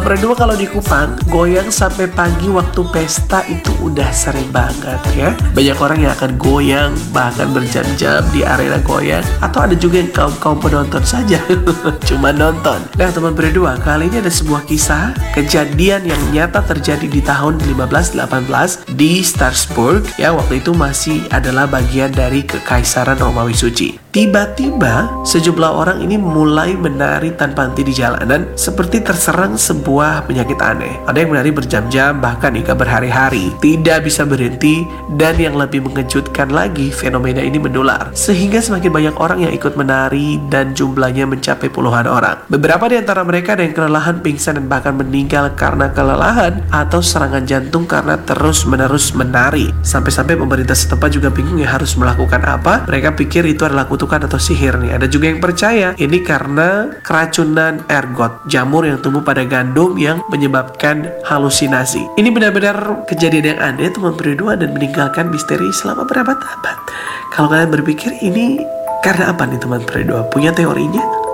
berdua kalau di Kupang, goyang sampai pagi waktu pesta itu udah sering banget ya. Banyak orang yang akan goyang bahkan berjam-jam di arena goyang. Atau ada juga yang kaum penonton saja cuma nonton. Nah teman berdua, kali ini ada sebuah kisah kejadian yang nyata terjadi di tahun 1518 di Strasbourg ya. Waktu itu masih adalah bagian dari Kekaisaran Romawi Suci. Tiba-tiba sejumlah orang ini mulai menari tanpa henti di jalanan seperti terserang sebuah penyakit aneh. Ada yang menari berjam-jam bahkan hingga berhari-hari, tidak bisa berhenti, dan yang lebih mengejutkan lagi, fenomena ini menular sehingga semakin banyak orang yang ikut menari dan jumlahnya mencapai puluhan orang. Beberapa di antara mereka ada yang kelelahan, pingsan, dan bahkan meninggal karena kelelahan atau serangan jantung karena terus-menerus menari. Sampai-sampai pemerintah setempat juga bingung ya harus melakukan apa. Mereka pikir itu adalah kutukan atau sihir nih. Ada juga yang percaya ini karena keracunan ergot, jamur yang tumbuh pada gandum yang menyebabkan halusinasi. Ini benar-benar kejadian yang aneh teman berdua dan meninggalkan misteri selama berabad-abad. Kalau kalian berpikir ini karena apa nih teman berdua? Punya teorinya?